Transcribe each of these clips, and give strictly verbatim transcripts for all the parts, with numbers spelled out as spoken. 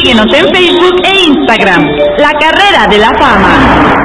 Síguenos en Facebook e Instagram. La Carrera de la Fama.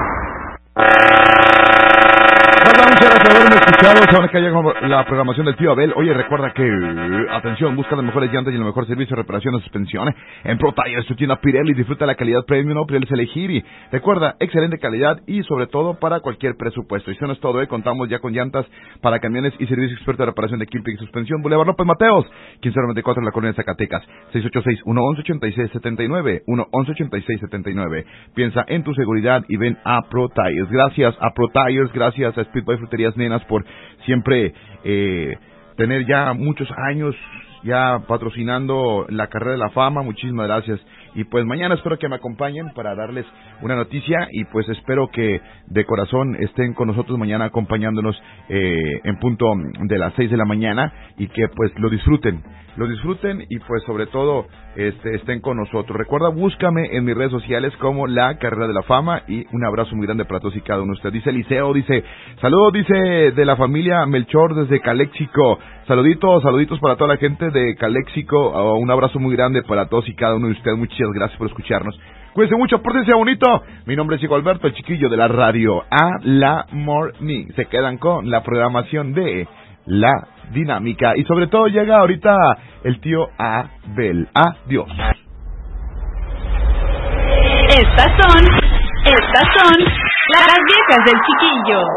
Muchas gracias por haberme escuchado. Saben que llega la programación del tío Abel. Oye, recuerda que, atención, busca las mejores llantas y el mejor servicio de reparación de suspensiones en Pro Tires, tu tienda Pirelli. Disfruta la calidad premium, Pirelli es elegir. Y recuerda, excelente calidad y sobre todo para cualquier presupuesto. Y eso no es todo, ¿eh? Contamos ya con llantas para camiones y servicio experto de reparación de equipo y suspensión. Boulevard López Mateos, quince noventa y cuatro en la colonia de Zacatecas. seis ocho seis, uno once, ochenta y seis setenta y nueve. uno once, ochenta y seis setenta y nueve. Piensa en tu seguridad y ven a Pro Tires. Gracias a Pro Tires, gracias a Speedway Fruterías Nenas por siempre eh, tener ya muchos años ya patrocinando la Carrera de la Fama. Muchísimas gracias. Y pues mañana espero que me acompañen para darles una noticia y pues espero que de corazón estén con nosotros mañana acompañándonos eh, en punto de las seis de la mañana y que pues lo disfruten, lo disfruten y pues sobre todo este, estén con nosotros. Recuerda, búscame en mis redes sociales como la Carrera de la Fama y un abrazo muy grande para todos y cada uno de ustedes. Dice Eliseo, dice, saludos, dice de la familia Melchor desde Caléxico. Saluditos, saluditos para toda la gente de Caléxico. Uh, un abrazo muy grande para todos y cada uno de ustedes. Muchas gracias por escucharnos. Cuídense mucho, pórtense bonito. Mi nombre es Chico Alberto, el chiquillo de la radio a la morning. Se quedan con la programación de La Dinámica. Y sobre todo llega ahorita el tío Abel. Adiós. Estas son, estas son las viejas del chiquillo.